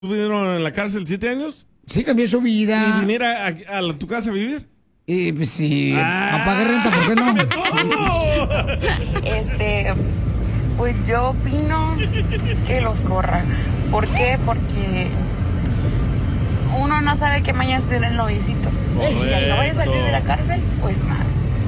¿Estuvieron en la cárcel 7 años? Sí, cambió su vida. ¿Y viniera a tu casa a vivir? Pues sí, a pagar renta, ¿por qué no? Pues yo opino que los corran. ¿Por qué? Porque uno no sabe qué mañana tiene el noviecito. Y si no vaya a salir de la cárcel, pues más.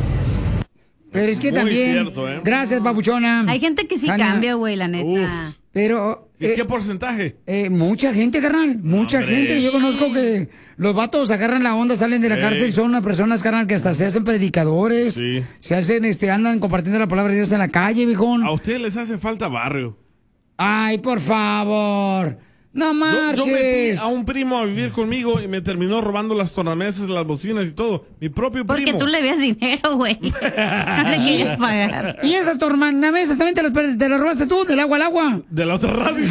Pero es que Muy también... cierto, ¿eh? Gracias, papuchona. Hay gente que sí cambia, güey, la neta. Uf. Pero... ¿Y qué porcentaje? Mucha gente, carnal. Mucha gente. Yo conozco que los vatos agarran la onda, salen de la cárcel, son unas personas, carnal, que hasta se hacen predicadores. Sí. Se hacen, andan compartiendo la palabra de Dios en la calle, viejón. A ustedes les hace falta barrio. Ay, por favor. No marches. Yo metí a un primo a vivir conmigo y me terminó robando las tornamesas, las bocinas y todo. Mi propio primo. Porque tú le veas dinero, güey. No le quieres pagar. ¿Y esas tornamesas también te las robaste tú, del agua al agua? De la otra radio.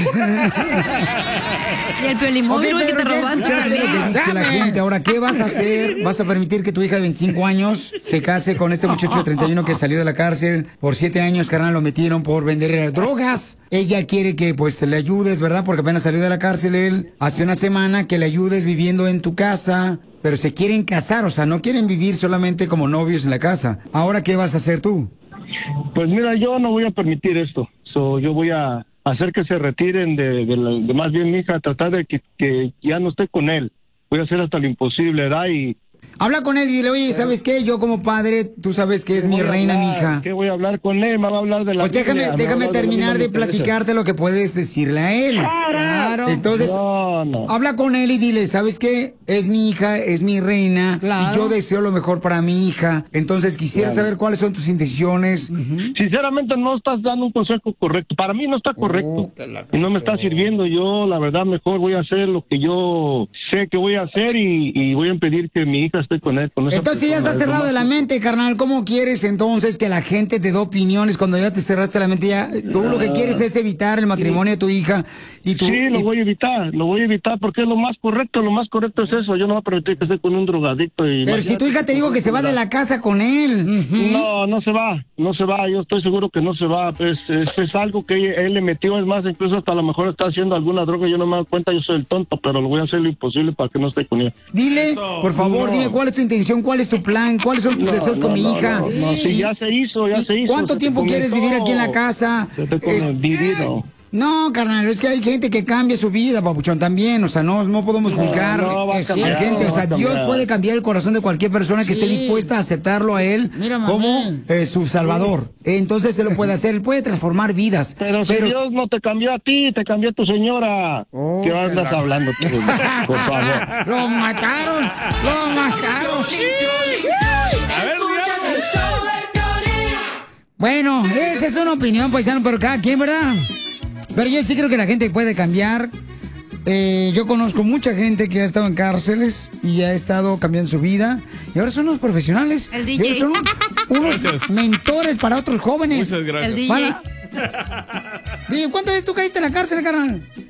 Y el Piolimóvil, güey, que te ya robaste. escuchaste lo que dice la gente. Ahora, ¿qué vas a hacer? ¿Vas a permitir que tu hija de 25 años se case con este muchacho de 31 que salió de la cárcel? Por 7 años, carnal, lo metieron por vender drogas. Ella quiere que, pues, le ayudes, ¿verdad? Porque apenas salió de la cárcel él hace una semana, que le ayudes viviendo en tu casa. Pero se quieren casar, o sea, no quieren vivir solamente como novios en la casa. Ahora, ¿qué vas a hacer tú? Pues mira, yo no voy a permitir esto. Yo voy a hacer que se retiren de más bien mi hija, tratar de que ya no esté con él. Voy a hacer hasta lo imposible, ¿verdad? Y habla con él y dile, oye, ¿sabes qué? Yo como padre, tú sabes que es mi reina, mi hija. ¿Qué voy a hablar con él? Me va a hablar de la Pues déjame terminar de platicarte lo que puedes decirle a él. Claro. Entonces, habla con él y dile, ¿sabes qué? Es mi hija, es mi reina, y yo deseo lo mejor para mi hija. Entonces, quisiera saber cuáles son tus intenciones. Sinceramente, no estás dando un consejo correcto. Para mí no está correcto. Y no me está sirviendo. Yo, la verdad, mejor voy a hacer lo que yo sé que voy a hacer y voy a impedir que mi hija esté con él. Entonces ya estás cerrado de la mente, carnal. ¿Cómo quieres entonces que la gente te dé opiniones cuando ya te cerraste la mente? Ya, tú lo que quieres es evitar el matrimonio de tu hija. Y tú, sí, lo voy a evitar porque es lo más correcto es eso. Yo no voy a permitir que esté con un drogadicto. Pero si tu hija te dijo que se va de la casa con él. No se va, yo estoy seguro que no se va. Es algo que él le metió, es más, incluso hasta a lo mejor está haciendo alguna droga, yo no me doy cuenta, yo soy el tonto, pero lo voy a hacer lo imposible para que no esté con ella. Dile, por favor, dime cuál es tu intención, cuál es tu plan, cuáles son tus deseos con mi hija. Sí, ya se hizo. ¿Cuánto tiempo quieres vivir aquí en la casa? No, carnal, es que hay gente que cambia su vida, papuchón, también, o sea, no podemos juzgar a la gente, o sea, Dios puede cambiar el corazón de cualquier persona que esté dispuesta a aceptarlo a él como su salvador. Entonces se lo puede hacer, él puede transformar vidas. Pero si Dios no te cambió a ti, te cambió a tu señora. ¿Qué andas hablando tú? Por favor. ¡Lo mataron! Bueno, esa es una opinión, paisano, pero cada quien, ¿verdad? Pero yo sí creo que la gente puede cambiar. Yo conozco mucha gente que ha estado en cárceles y ha estado cambiando su vida. Y ahora son unos profesionales. El DJ. Son unos mentores para otros jóvenes. Muchas gracias. El DJ. Dime, ¿cuántas veces tú caíste en la cárcel, carnal?